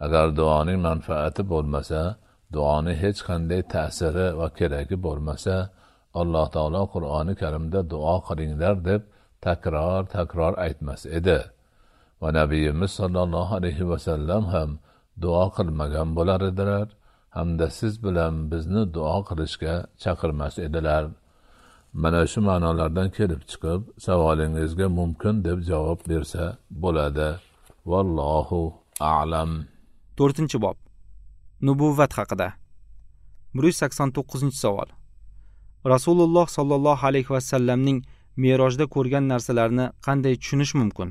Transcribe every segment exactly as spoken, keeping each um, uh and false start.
agar duoning manfaati bo'lmasa, duoni hech qanday ta'siri va keragi bo'lmasa, Alloh taolo Qur'oni Karimda duo qilinglar deb takror takror aytmas edi. Va Nabiyimiz sollallohu alayhi va sallam ham duo qilmagan bo'lar edilar, hamda siz bilan bizni duo qilishga chaqirmas edilar. Mana shu ma'nolardan kelib chiqib, savolingizga mumkin deb javob bersa bo'ladi. Vallohu a'lam. to'rtinchi bob. Nubuvvat haqida. bir yuz sakson to'qqizinchi savol. Rasululloh sallallohu alayhi va sallamning Merojda ko'rgan narsalarni qanday tushunish mumkin?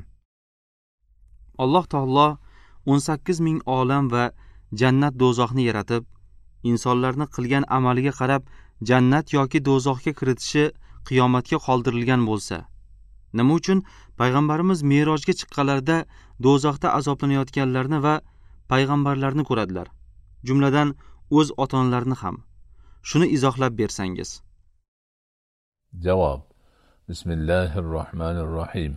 Alloh taolo o'n sakkiz ming olam va jannat do'zaxni yaratib, insonlarni qilgan amaliga qarab jannat yoki do'zaxga kiritishi qiyomatga qoldirilgan bo'lsa, nima uchun payg'ambarimiz Merojga chiqqanlarida do'zaxda azoblanayotganlarni va payg'ambarlarni ko'radilar, jumladan o'z ota-onalarini ham? Shuni izohlab bersangiz. Javob. Bismillahirrohmanirrohim.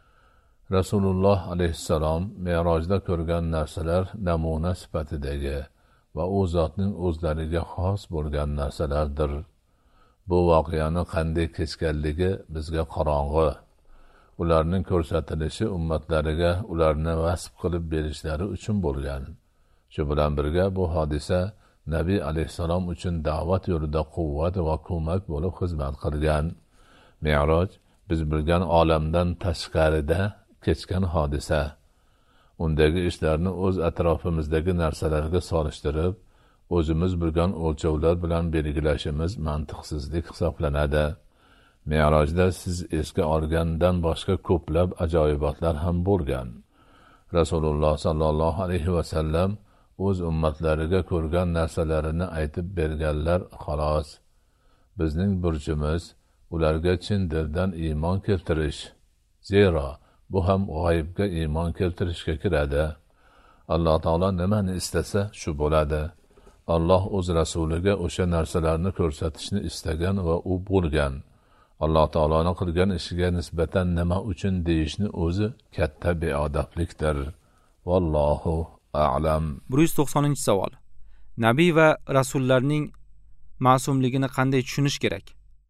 Rasululloh alayhissalom Merojda ko'rgan narsalar namuna sifatidagi va u zotning o'zlariga xos bo'lgan narsalardir. Bu voqeani qanday kechganligi bizga qorong'i. Ularning ko'rsatilishi ummatlariga ularni vasf qilib berishlari uchun bo'lgan. Shu bilan birga bu hodisa Nabiy alayhissalom uchun da'vat yo'lida quvvat va ko'mak bo'lib xizmat qilgan. Me'roj biz bilgan olamdan tashqarida kechgan hodisa. Undagi ishlarni o'z atrofimizdagi narsalarga solishtirib, o'zimiz bilgan o'lchovlar bilan belgilashimiz mantiqsizlik hisoblanadi. Me'rojda siz esga olgandan boshqa ko'plab ajoyibotlar ham bo'lgan. Rasululloh sallallohu alayhi va sallam o'z ummatlariga ko'rgan narsalarini aytib berganlar xolos. Bizning burchimiz ularga chin dildan iymon keltirish. Zero bu ham g'oyibga iymon keltirishga kiradi. Alloh taolo nimani istasa shu bo'ladi. Alloh o'z rasuliga o'sha narsalarni ko'rsatishni istagan va u bo'lgan. Alloh taoloning qilgan ishiga nisbatan nima uchun deyishni o'zi katta beodoblikdir. Vallohu a'lam. bir yuz to'qsoninchi savol. Nabiy va rasullarning ma'sumligini qanday tushunish kerak?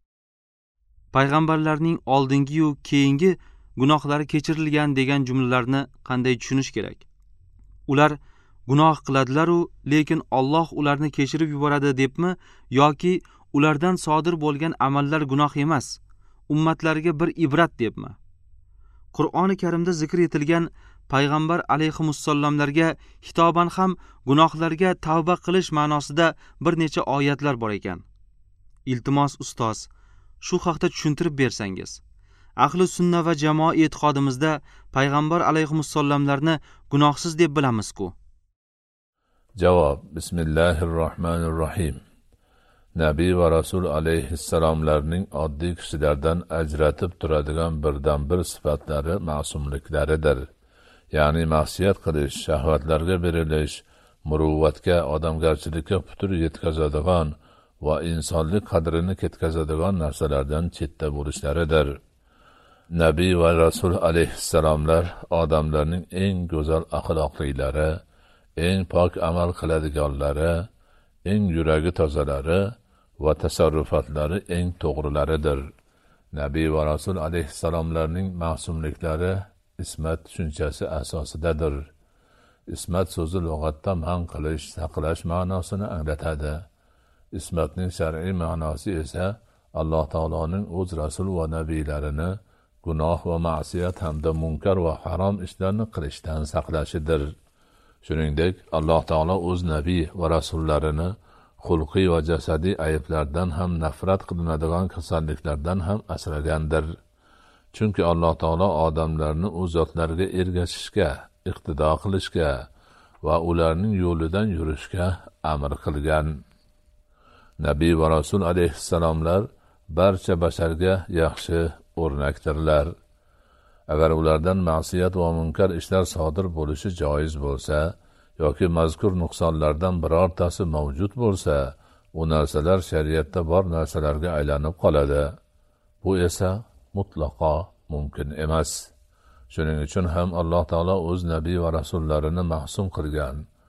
Payg'ambarlarning oldingi yu keyingi gunohlari kechirilgan degan jumlalarni qanday tushunish kerak? Ular gunoh qiladilar-u, lekin Alloh ularni kechirib yuboradi debmi, yoki ulardan sodir bo'lgan amallar gunoh emas, ummatlariga bir ibrat debmi? Qur'oni Karimda zikr etilgan payg'ambar alayhimussallamlarga xitoban ham gunohlarga tavba qilish ma'nosida bir necha oyatlar bor ekan. Iltimos ustoz, shu haqda tushuntirib bersangiz. Ahli sunna va jamoa e'tiqodimizda payg'ambar alayhimussallamlarni gunohsiz deb bilamiz-ku. Javob. Bismillahirrohmanirrohim. Nabiy va Rasul alayhissalomlarning oddiy kishilardan ajratib turadigan birdan bir sifatlari ma'sumliklaridir. Ya'ni ma'siyat qilish, shahvatlarga berilish, muruvvatga, odamgarchilikka putur yetkazadigan va insonlik qadrini ketkazadigan narsalardan chetda bo'lishlaridir. Nabiy va Rasul alayhissalomlar odamlarning eng go'zal axloqlilari, eng pok amal qiladiganlari, eng yuragi tozalari va tasarrufatlari eng to'g'rilaridir. Nabiy va Rasul alayhissalomlarning ma'sumliklari ismat tushunchasi asosidadir. Ismat so'zi lug'atda man qilish, saqlash ma'nosini anglatadi. Ismatning shar'iy ma'nosi esa Alloh taoloning o'z rasul va nabiylarini gunoh va ma'siyat hamda munkar va harom ishlarni qilishdan saqlashidir. Shuningdek, Alloh taolo o'z nabiy va rasullarini xulqiy va jasadiy ayblardan ham nafrat qilinadigan kasalliklardan ham asragandir. Chunki Alloh taolo odamlarni o'z zotlariga ergashishga, iqtido qilishga va ularning yo'lidan yurishga amr qilgan. Nabiy va Rasul alayhissalomlar barcha basharga yaxshi o'rnakdirlar. Agar ulardan ma'siyat va munkar ishlar sodir bo'lishi joiz bo'lsa, yoki mazkur nuqsonlardan birortasi mavjud bo'lsa, u narsalar shariatda bor narsalarga aylanib qoladi. Bu esa mutlaqo mumkin emas. Shuning uchun ham Alloh taolo o'z nabiy va rasullarini mahsum qilgan